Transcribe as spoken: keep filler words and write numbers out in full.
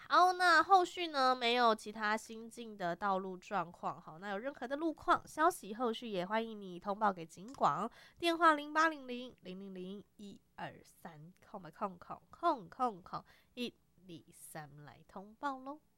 好，那后续呢没有其他新进的道路状况，好，那有任何的路况消息，后续也欢迎你通报给警广，电话零八零零零零零一二三空空空空空空一二三来通报喽。